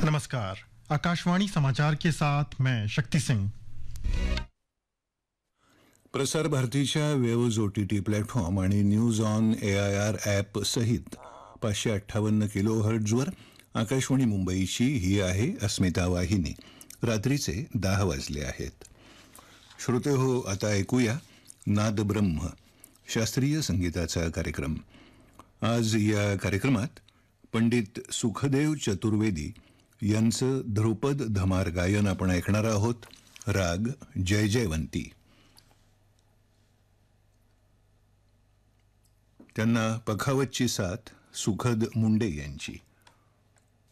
नमस्कार, आकाशवाणी समाचार के साथ मैं शक्ति सिंह। प्रसार भारतीच्या वेव्ज OTT प्लॅटफॉर्म आणि न्यूज ऑन AIR ॲप सहित 558 किलोहर्ट्झवर आकाशवाणी मुंबईची ही आहे अस्मिता वाहिनी. रात्रीचे 10 वाजले आहेत. श्रोते हो, आता ऐकूया नाद ब्रह्म शास्त्रीय संगीताचा कार्यक्रम. आज या कार्यक्रमात पंडित सुखदेव चतुर्वेदी यांचं ध्रुपद धमार गायन आपण ऐकणार आहोत. राग जय जयवंती. त्यांना पखावतची साथ सुखद मुंडे यांची.